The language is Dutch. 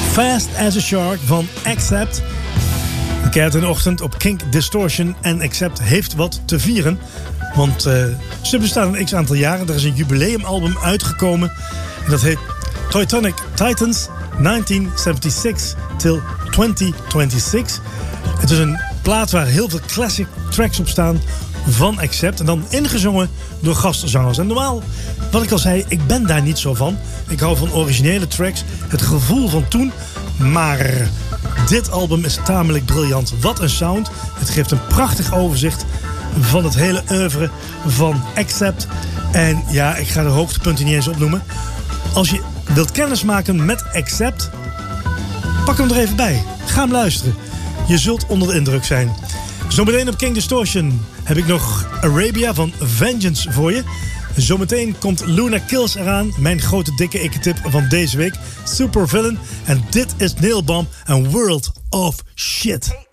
Fast as a Shark van Accept. Een keer in de ochtend op Kink Distortion. En Accept heeft wat te vieren. Want ze bestaan een x-aantal jaren. Er is een jubileumalbum uitgekomen. En dat heet Teutonic Titans 1976 till 2026. Het is een plaat waar heel veel classic tracks op staan van Accept. En dan ingezongen door gastzangers. En normaal, wat ik al zei, ik ben daar niet zo van. Ik hou van originele tracks, het gevoel van toen. Maar dit album is tamelijk briljant. Wat een sound. Het geeft een prachtig overzicht van het hele oeuvre van Accept. En ja, ik ga de hoogtepunten niet eens opnoemen. Als je wilt kennismaken met Accept, pak hem er even bij. Ga hem luisteren. Je zult onder de indruk zijn. Zometeen op King Distortion heb ik nog Arabia van Vengeance voor je. Zometeen komt Luna Kills eraan. Mijn grote dikke ikke-tip van deze week. Supervillain. En dit is Nailbomb en World of Shit.